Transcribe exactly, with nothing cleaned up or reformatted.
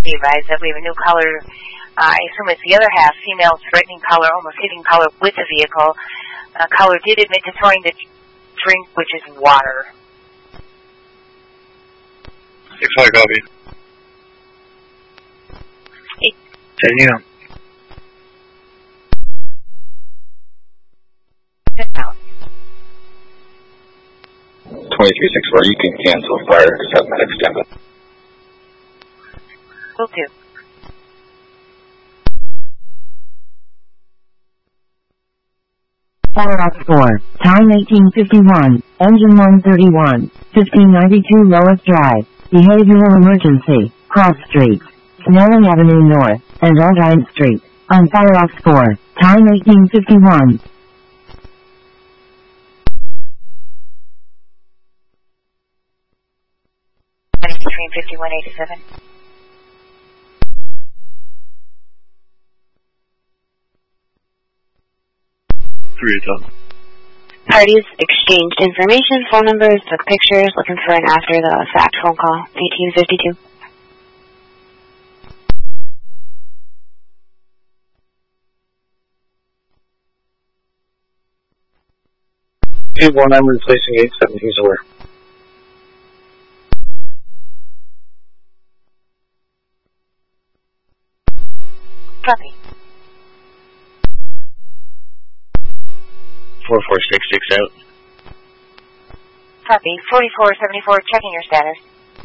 Be advised that we have a new caller. Uh, I assume it's the other half, female threatening caller, almost hitting caller with the vehicle. Uh, caller did admit to throwing the drink, which is water. six five copy. Eight. ten you. twenty-three six four, you can cancel fire because that medic standby. Will do. Fox four, time eighteen fifty-one, engine one thirty-one, fifteen ninety-two Lois Drive, behavioral emergency, cross streets, Snelling Avenue North, and Aldine Street, on Fox four, time eighteen fifty-one. Between fifty-one eighty-seven. three eight. Parties exchanged information, phone numbers, took pictures, looking for an after the fact phone call, eighteen fifty-two. eight one, I'm replacing eight seven, he's aware. Copy. four four six six out. Copy. forty-four seventy-four, checking your status.